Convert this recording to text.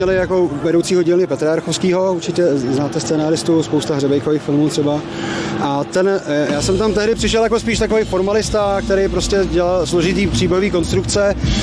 Měli jako vedoucího dílny Petra Jarchovského, určitě znáte scénáristu, spousta hřebejkových filmů třeba. A já jsem tam tehdy přišel jako spíš takový formalista, který prostě dělal složitý příběhový konstrukce.